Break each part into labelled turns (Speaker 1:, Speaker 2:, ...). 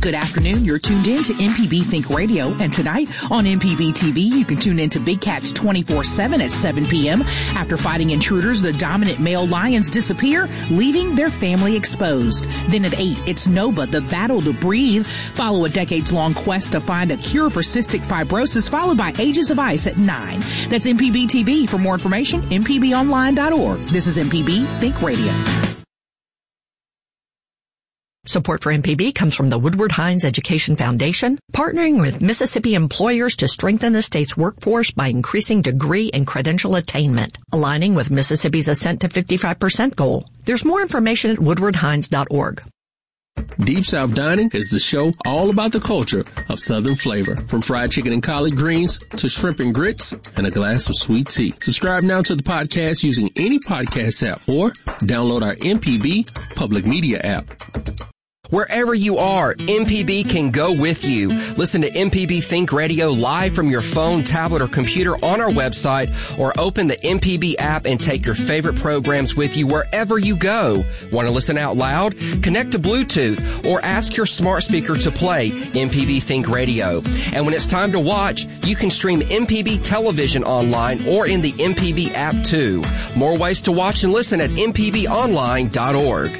Speaker 1: Good afternoon. You're tuned in to MPB Think Radio. And tonight on MPB TV, you can tune in to Big Cats 24/7 at 7 p.m. After fighting intruders, the dominant male lions disappear, leaving their family exposed. Then at 8, it's Nova, the battle to breathe. Follow a decades-long quest to find a cure for cystic fibrosis, followed by Ages of Ice at 9. That's MPB TV. For more information, mpbonline.org. This is MPB Think Radio.
Speaker 2: Support for MPB comes from the Woodward Hines Education Foundation, partnering with Mississippi employers to strengthen the state's workforce by increasing degree and credential attainment, aligning with Mississippi's Ascent to 55% goal. There's more information at woodwardhines.org.
Speaker 3: Deep South Dining is the show all about the culture of Southern flavor, from fried chicken and collard greens to shrimp and grits and a glass of sweet tea. Subscribe now to the podcast using any podcast app or download our MPB Public Media app.
Speaker 4: Wherever you are, MPB can go with you. Listen to MPB Think Radio live from your phone, tablet, or computer on our website, or open the MPB app and take your favorite programs with you wherever you go. Want to listen out loud? Connect to Bluetooth or ask your smart speaker to play MPB Think Radio. And when it's time to watch, you can stream MPB television online or in the MPB app too. More ways to watch and listen at mpbonline.org.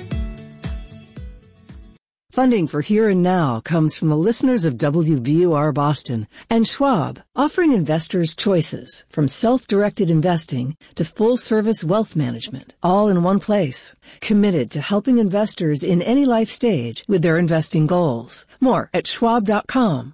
Speaker 5: Funding for Here and Now comes from the listeners of WBUR Boston and Schwab, offering investors choices from self-directed investing to full-service wealth management, all in one place. Committed to helping investors in any life stage with their investing goals. More at schwab.com.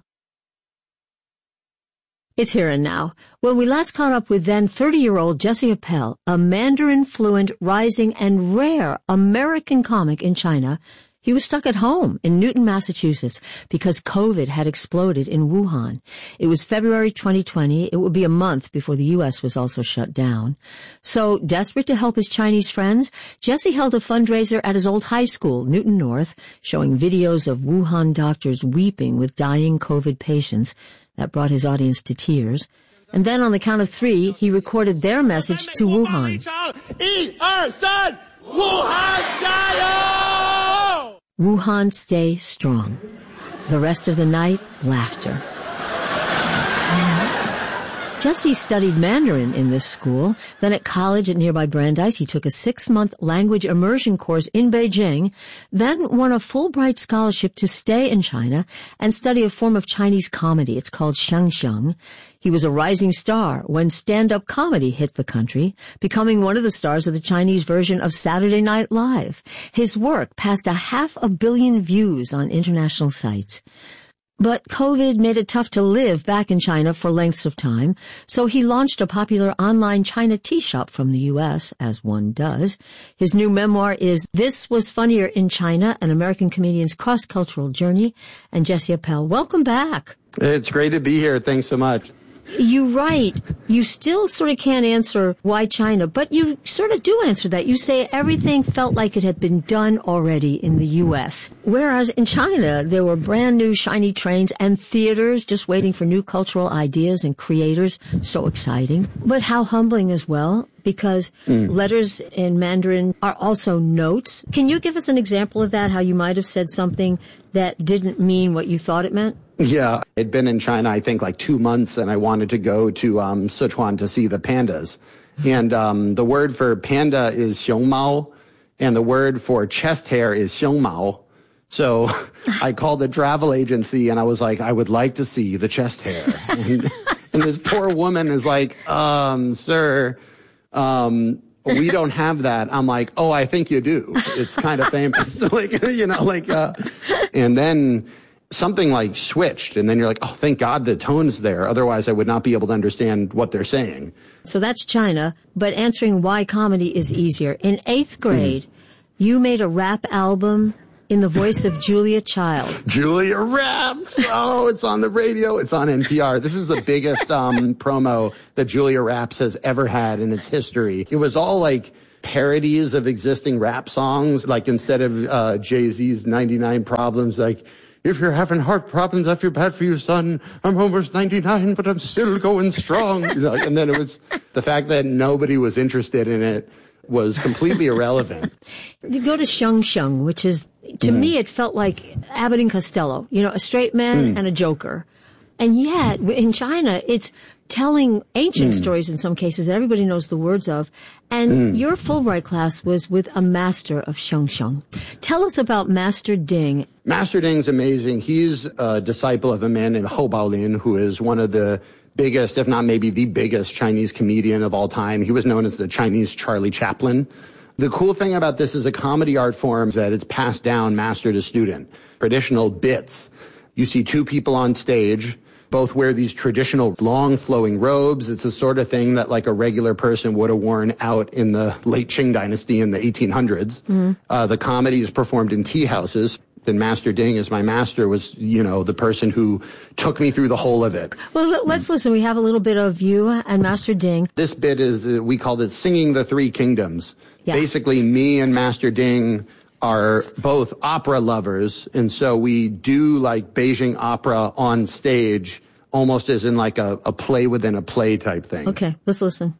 Speaker 6: It's Here and Now. When we last caught up with then 30-year-old Jessie Appel, a Mandarin-fluent, rising, and rare American comic in China, he was stuck at home in Newton, Massachusetts, because COVID had exploded in Wuhan. It was February 2020. It would be a month before the U.S. was also shut down. So, desperate to help his Chinese friends, Jessie held a fundraiser at his old high school, Newton North, showing videos of Wuhan doctors weeping with dying COVID patients. That brought his audience to tears. And then on the count of 3, he recorded their message to Wuhan.
Speaker 7: 1, 2, 3, Wuhan, 加油!
Speaker 6: Wuhan, stay strong. The rest of the night, laughter. Jessie studied Mandarin in this school. Then at college at nearby Brandeis, he took a 6-month language immersion course in Beijing, then won a Fulbright scholarship to stay in China and study a form of Chinese comedy. It's called xiangxiang. He was a rising star when stand-up comedy hit the country, becoming one of the stars of the Chinese version of Saturday Night Live. His work passed 500 million views on international sites. But COVID made it tough to live back in China for lengths of time, so he launched a popular online China tea shop from the U.S., as one does. His new memoir is This Was Funnier in China, an American comedian's cross-cultural journey. And Jessie Appel, welcome back.
Speaker 8: It's great to be here. Thanks so much.
Speaker 6: You write, you still sort of can't answer why China, but you sort of do answer that. You say everything felt like it had been done already in the U.S., whereas in China, there were brand new shiny trains and theaters just waiting for new cultural ideas and creators. So exciting, but how humbling as well, because letters in Mandarin are also notes. Can you give us an example of that, how you might have said something that didn't mean what you thought it meant?
Speaker 8: Yeah, I'd been in China, I think, like 2 months, and I wanted to go to Sichuan to see the pandas. And the word for panda is xiongmao, and the word for chest hair is xiongmao. So I called the travel agency, and I was like, I would like to see the chest hair. And this poor woman is like, sir, we don't have that. I'm like, oh, I think you do. It's kind of famous. And then something like switched, and then you're like, oh, thank God the tone's there. Otherwise, I would not be able to understand what they're saying.
Speaker 6: So that's China, but answering why comedy is easier. In 8th grade, you made a rap album in the voice of Julia Child.
Speaker 8: Julia raps! Oh, it's on the radio. It's on NPR. This is the biggest promo that Julia Raps has ever had in its history. It was all like parodies of existing rap songs, like instead of Jay-Z's 99 Problems, like, if you're having heart problems, I feel bad for you, son. I'm almost 99, but I'm still going strong. And then it was the fact that nobody was interested in it. was completely irrelevant.
Speaker 6: You go to Sheng Sheng, which is, to me, it felt like Abbott and Costello, a straight man and a joker. And yet, in China, it's telling ancient stories in some cases that everybody knows the words of. And your Fulbright class was with a master of Sheng Sheng. Tell us about Master Ding.
Speaker 8: Master Ding's amazing. He's a disciple of a man named Hou Baolin, who is one of the biggest, if not maybe the biggest Chinese comedian of all time. He was known as the Chinese Charlie Chaplin. The cool thing about this is a comedy art form that it's passed down master to student. Traditional bits. You see two people on stage. Both wear these traditional long flowing robes. It's the sort of thing that like a regular person would have worn out in the late Qing dynasty in the 1800s. The comedy is performed in tea houses. And Master Ding, as my master, was, the person who took me through the whole of it.
Speaker 6: Well, let's listen. We have a little bit of you and Master Ding.
Speaker 8: This bit is, we called it Singing the Three Kingdoms. Yeah. Basically, me and Master Ding are both opera lovers, and so we do like Beijing opera on stage, almost as in like a play within a play type thing.
Speaker 6: Okay, let's listen.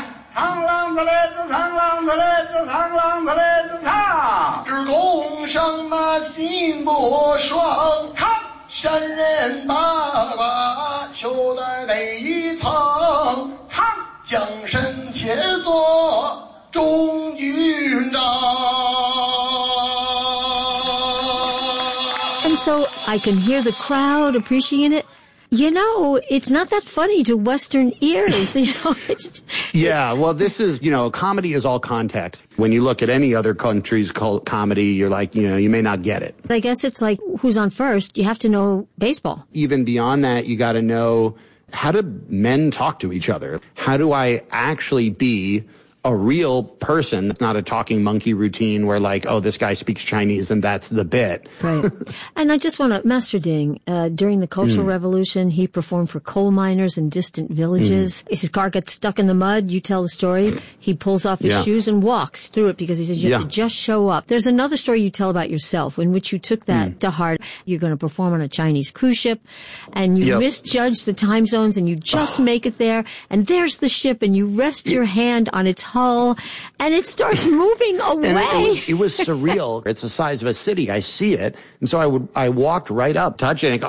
Speaker 6: And so I can hear the crowd appreciating it. It's not that funny to Western ears.
Speaker 8: Yeah, well, this is, comedy is all context. When you look at any other country's comedy, you're like, you may not get it.
Speaker 6: I guess it's like who's on first. You have to know baseball.
Speaker 8: Even beyond that, you got to know, how do men talk to each other? How do I actually be a real person, not a talking monkey routine where like, oh, this guy speaks Chinese and that's the bit.
Speaker 6: Right. And I just want to, Master Ding, during the Cultural Revolution, he performed for coal miners in distant villages. His car gets stuck in the mud. You tell the story. He pulls off his shoes and walks through it because he says you have to just show up. There's another story you tell about yourself in which you took that to heart. You're going to perform on a Chinese cruise ship and you misjudge the time zones and you just make it there. And there's the ship and you rest your hand on its hull and it starts moving away.
Speaker 8: And it was surreal. It's the size of a city. I see it. And so I walked right up, touch it and go,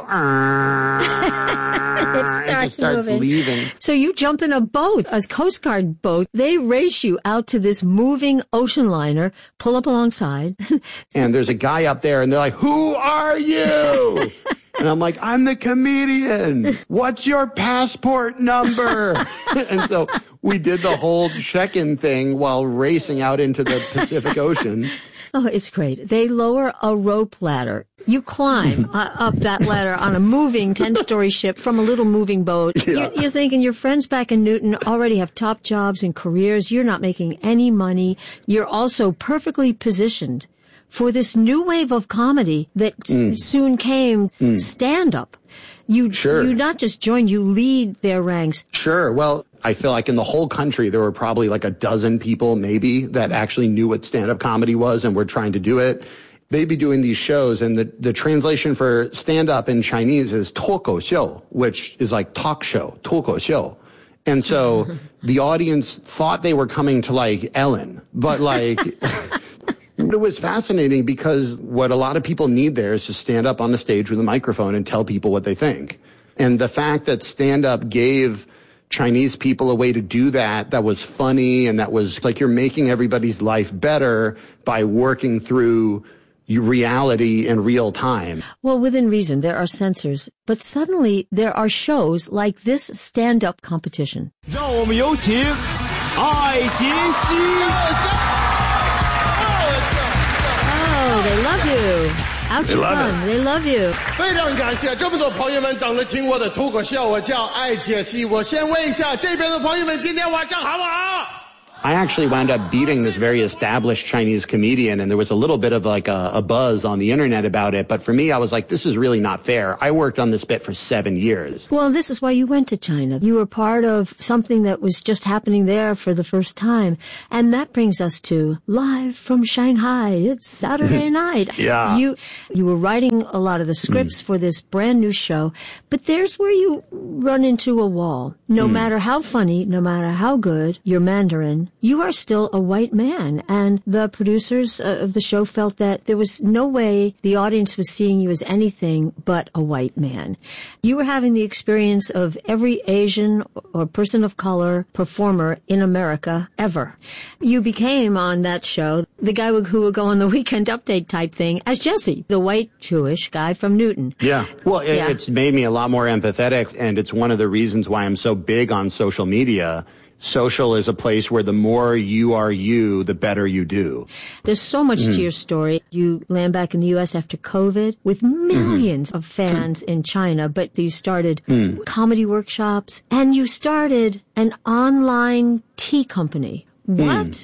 Speaker 6: it starts moving.
Speaker 8: Leaving.
Speaker 6: So you jump in a boat, a Coast Guard boat. They race you out to this moving ocean liner, pull up alongside.
Speaker 8: And there's a guy up there and they're like, who are you? And I'm like, I'm the comedian. What's your passport number? And so we did the whole check-in thing while racing out into the Pacific Ocean.
Speaker 6: Oh, it's great. They lower a rope ladder. You climb up that ladder on a moving 10-story ship from a little moving boat. Yeah. You're thinking your friends back in Newton already have top jobs and careers. You're not making any money. You're also perfectly positioned for this new wave of comedy that soon came, stand-up. You not just join, you lead their ranks.
Speaker 8: Sure. Well, I feel like in the whole country, there were probably like a dozen people maybe that actually knew what stand-up comedy was and were trying to do it. They'd be doing these shows, and the translation for stand-up in Chinese is 脱口秀, which is like talk show, 脱口秀. And so the audience thought they were coming to like Ellen, but like... It was fascinating because what a lot of people need there is to stand up on the stage with a microphone and tell people what they think. And the fact that stand-up gave Chinese people a way to do that was funny and that was like you're making everybody's life better by working through reality in real time.
Speaker 6: Well, within reason, there are censors, but suddenly there are shows like this stand-up competition.
Speaker 9: 让我们有请艾杰西。
Speaker 6: Oh, they love you. Out to fun. They love you.
Speaker 7: 非常感谢这么多朋友们等着听我的脱口秀。我叫艾杰西。我先问一下这边的朋友们，今天晚上好不好？
Speaker 8: I actually wound up beating this very established Chinese comedian, and there was a little bit of like a buzz on the internet about it. But for me, I was like, this is really not fair. I worked on this bit for 7 years.
Speaker 6: Well, this is why you went to China. You were part of something that was just happening there for the first time. And that brings us to Live from Shanghai. It's Saturday night.
Speaker 8: Yeah.
Speaker 6: You were writing a lot of the scripts for this brand new show, but there's where you run into a wall. No matter how funny, no matter how good your Mandarin, you are still a white man. And the producers of the show felt that there was no way the audience was seeing you as anything but a white man. You were having the experience of every Asian or person of color performer in America ever. You became on that show the guy who would go on the Weekend Update type thing as Jesse, the white Jewish guy from Newton.
Speaker 8: Yeah. Well, it's made me a lot more empathetic, and it's one of the reasons why I'm so big on social media. Social is a place where the more you are you, the better you do.
Speaker 6: There's so much to your story. You land back in the U.S. after COVID with millions of fans in China, but you started comedy workshops, and you started an online tea company. What?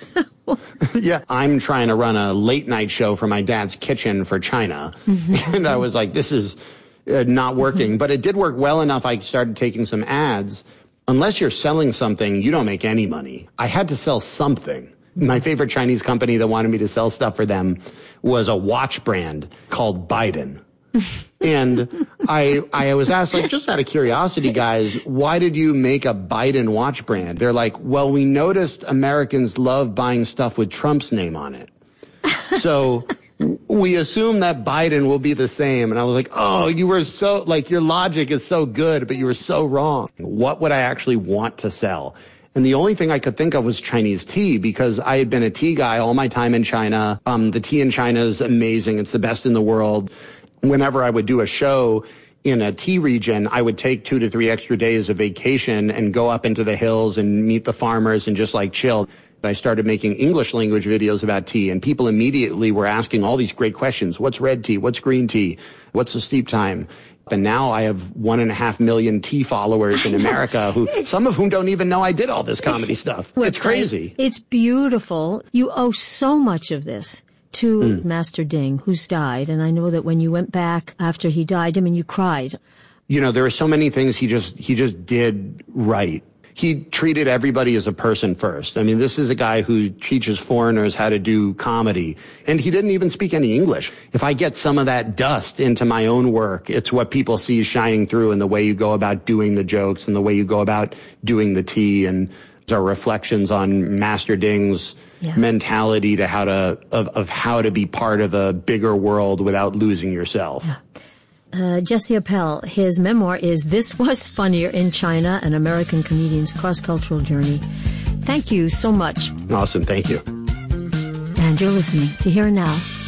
Speaker 8: Yeah, I'm trying to run a late night show for my dad's kitchen for China. And I was like, this is not working. But it did work well enough. I started taking some ads. Unless you're selling something, you don't make any money. I had to sell something. My favorite Chinese company that wanted me to sell stuff for them was a watch brand called Biden. And I was asked, like, just out of curiosity, guys, why did you make a Biden watch brand? They're like, well, we noticed Americans love buying stuff with Trump's name on it. So we assume that Biden will be the same. And I was like, oh, you were so, like, your logic is so good, but you were so wrong. What would I actually want to sell? And the only thing I could think of was Chinese tea, because I had been a tea guy all my time in China. The tea in China is amazing. It's the best in the world. Whenever I would do a show in a tea region, I would take 2 to 3 extra days of vacation and go up into the hills and meet the farmers and just like chill. I started making English language videos about tea, and people immediately were asking all these great questions. What's red tea? What's green tea? What's the steep time? And now I have 1.5 million tea followers in America, some of whom don't even know I did all this comedy stuff. It's crazy.
Speaker 6: It's beautiful. You owe so much of this to Master Ding, who's died. And I know that when you went back after he died, I mean, you cried.
Speaker 8: You know, there are so many things he just did right. He treated everybody as a person first. I mean, this is a guy who teaches foreigners how to do comedy, and he didn't even speak any English. If I get some of that dust into my own work, it's what people see shining through in the way you go about doing the jokes and the way you go about doing the tea, and our reflections on Master Ding's mentality to how to be part of a bigger world without losing yourself.
Speaker 6: Yeah. Jesse Appel, his memoir is This Was Funnier in China, an American Comedian's Cross-Cultural Journey. Thank you so much.
Speaker 8: Awesome. Thank you.
Speaker 6: And you're listening to Here and Now